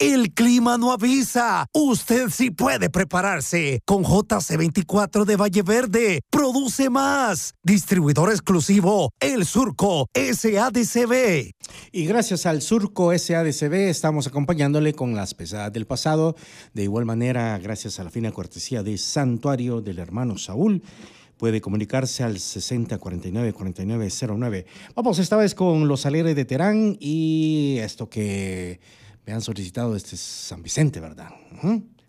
El clima no avisa. Usted sí puede prepararse. Con JC24 de Valle Verde. Produce más. Distribuidor exclusivo. El Surco SADCB. Y gracias al Surco SADCB estamos acompañándole con las pesadas del pasado. De igual manera, gracias a la fina cortesía de Santuario del Hermano Saúl, puede comunicarse al 6049-4909. Vamos esta vez con los Alegres de Terán y esto que me han solicitado, este es San Vicente, ¿verdad?